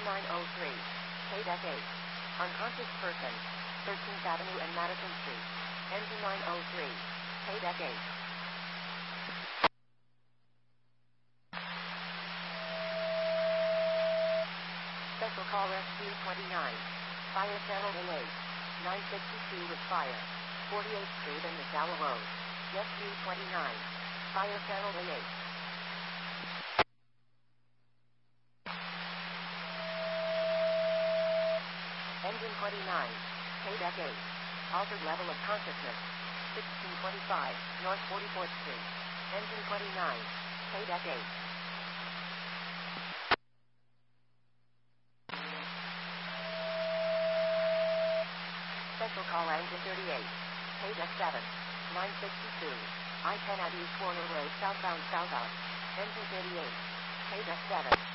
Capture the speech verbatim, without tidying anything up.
nine oh three. K-Deck eight. Unconscious person. thirteenth Avenue and Madison Street. Engine nine oh three. K-Deck eight. Special call Rescue twenty-nine. Fire channel A eight. nine sixty-two with fire. forty-eighth Street and McDowell Road. Rescue twenty-nine. Fire channel A eight. Engine twenty-nine. K-Deck eight. Altered level of consciousness. sixteen twenty-five, North forty-fourth Street. Engine twenty-nine. K-Deck eight. Special call Engine thirty-eight. K-Deck seven. nine sixty-two. I ten at East Warner Road, southbound south out. Engine thirty-eight. K-Deck seven.